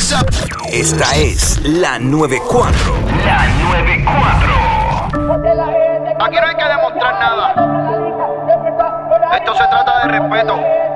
Esta es la 94. La 94. Aquí no hay que demostrar nada. Esto se trata de respeto.